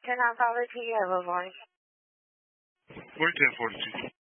Can I apology? You have a voice. 4242.